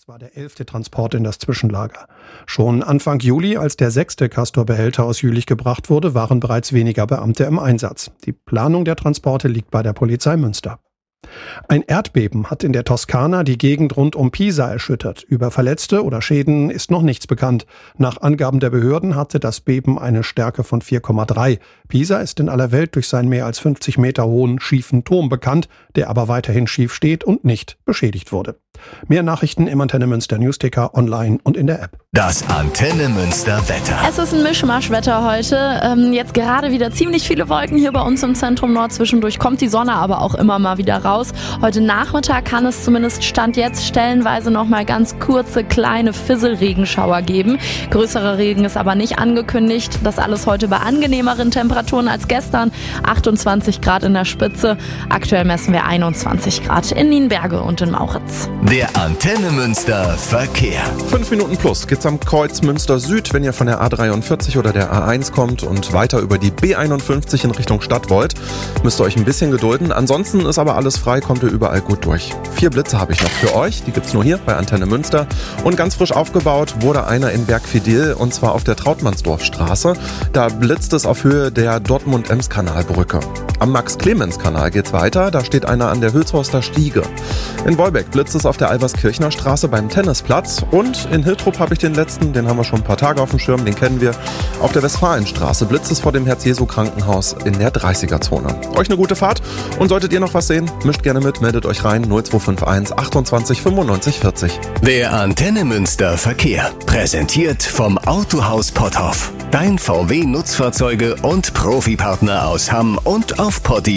Es war der 11. Transport in das Zwischenlager. Schon Anfang Juli, als der 6. Castor-Behälter aus Jülich gebracht wurde, waren bereits weniger Beamte im Einsatz. Die Planung der Transporte liegt bei der Polizei Münster. Ein Erdbeben hat in der Toskana die Gegend rund um Pisa erschüttert. Über Verletzte oder Schäden ist noch nichts bekannt. Nach Angaben der Behörden hatte das Beben eine Stärke von 4,3. Pisa ist in aller Welt durch seinen mehr als 50 Meter hohen schiefen Turm bekannt, der aber weiterhin schief steht und nicht beschädigt wurde. Mehr Nachrichten im Antenne Münster Newsticker, online und in der App. Das Antenne Münster Wetter. Es ist ein Mischmaschwetter heute. Jetzt gerade wieder ziemlich viele Wolken hier bei uns im Zentrum Nord. Zwischendurch kommt die Sonne aber auch immer mal wieder raus. Heute Nachmittag kann es zumindest Stand jetzt stellenweise noch mal ganz kurze, kleine Fisselregenschauer geben. Größerer Regen ist aber nicht angekündigt. Das alles heute bei angenehmeren Temperaturen als gestern. 28 Grad in der Spitze. Aktuell messen wir 21 Grad in Nienberge und in Mauritz. Der Antenne Münster Verkehr. 5 Minuten plus geht's am Kreuz Münster Süd, wenn ihr von der A43 oder der A1 kommt und weiter über die B51 in Richtung Stadt wollt. Müsst ihr euch ein bisschen gedulden. Ansonsten ist aber alles frei, kommt ihr überall gut durch. 4 Blitze habe ich noch für euch. Die gibt's nur hier bei Antenne Münster. Und ganz frisch aufgebaut wurde einer in Bergfidel, und zwar auf der Trautmannsdorfstraße. Da blitzt es auf Höhe der Dortmund-Ems-Kanalbrücke. Am Max-Clemens-Kanal geht's weiter. Da steht einer an der Hülshorster Stiege. In Wolbeck blitzt es auf der Alberskirchner Straße beim Tennisplatz. Und in Hiltrup habe ich den letzten, den haben wir schon ein paar Tage auf dem Schirm, den kennen wir. Auf der Westfalenstraße blitzt es vor dem Herz-Jesu-Krankenhaus in der 30er-Zone. Euch eine gute Fahrt, und solltet ihr noch was sehen, mischt gerne mit, meldet euch rein, 0251 28 95 40. Der Antenne Münster Verkehr. Präsentiert vom Autohaus Potthoff. Dein VW-Nutzfahrzeuge und Profipartner aus Hamm und auf Potti.